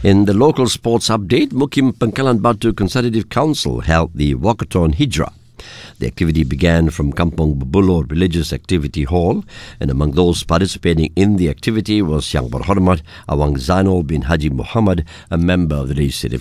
In the local sports update, Mukim Pangkalan Batu Consultative Council held the Walkathon Hijrah. The activity began from Kampung Bubulo Religious Activity Hall, and among those participating in the activity was Yang Berhormat Awang Zainul bin Haji Muhammad, a member of the Legislative